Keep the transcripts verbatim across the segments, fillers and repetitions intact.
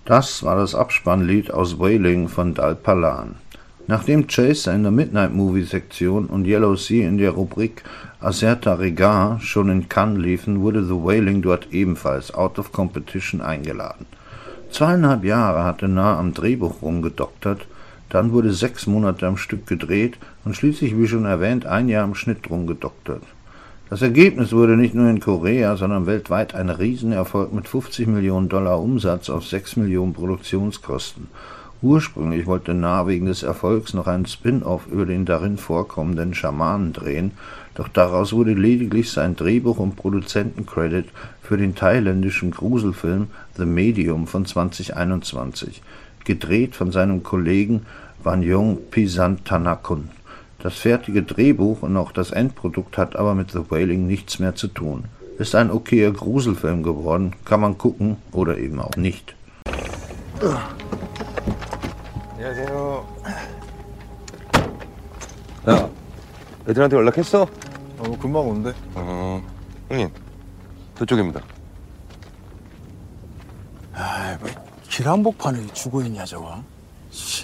Das war das Abspannlied aus Wailing von Dal Palan. Nachdem Chaser in der Midnight-Movie-Sektion und Yellow Sea in der Rubrik Acerta Regard schon in Cannes liefen, wurde The Wailing dort ebenfalls out of competition eingeladen. Zweieinhalb Jahre hatte Nah am Drehbuch rumgedoktert, dann wurde sechs Monate am Stück gedreht und schließlich, wie schon erwähnt, ein Jahr am Schnitt rumgedoktert. Das Ergebnis wurde nicht nur in Korea, sondern weltweit ein Riesenerfolg mit fünfzig Millionen Dollar Umsatz auf sechs Millionen Produktionskosten. Ursprünglich wollte Nah wegen des Erfolgs noch einen Spin-off über den darin vorkommenden Schamanen drehen, doch daraus wurde lediglich sein Drehbuch- und Produzentencredit für den thailändischen Gruselfilm The Medium von zweitausendeinundzwanzig, gedreht von seinem Kollegen Wanyoung Pisanthanakul. Das fertige Drehbuch und auch das Endprodukt hat aber mit The Wailing nichts mehr zu tun. Ist ein okayer Gruselfilm geworden, kann man gucken oder eben auch nicht. 안녕하세요. 야, 애들한테 연락했어? 어, 금방 온대. 어, 형님, 저쪽입니다. 아이, 뭐 길 한복판에 죽어있냐 저거. 씨.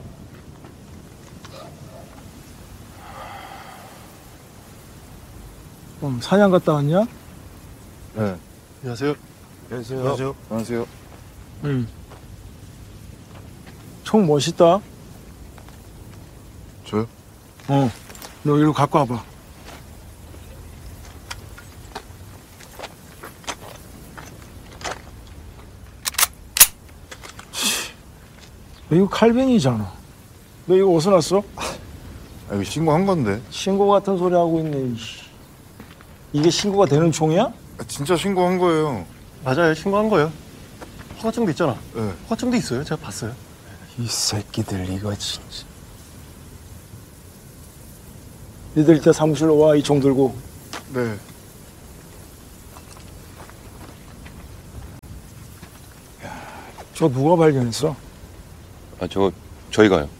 그럼 사냥 갔다 왔냐? 네. 안녕하세요. 안녕하세요. 안녕하세요. 안녕하세요. 응. 총 멋있다. 저요? 어. 너 이리로 갖고 와봐. 너 이거 칼뱅이잖아. 너 이거 어디서 났어? 아, 이거 신고한 건데. 신고 같은 소리 하고 있네. 이게 신고가 되는 총이야? 아, 진짜 신고한 거예요. 맞아요. 신고한 거예요. 허가증도 있잖아. 네. 허가증도 있어요. 제가 봤어요. 이 새끼들 이거 진짜. 니들 이따 사무실로 와. 이 총 들고. 네. 저 누가 발견했어? 아, 저 저희가요.